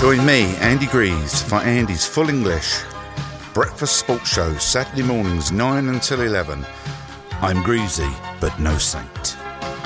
Join me, Andy Greaves, for Andy's Full English Breakfast Sports Show, Saturday mornings 9 until 11. I'm Greavesy, but no saint.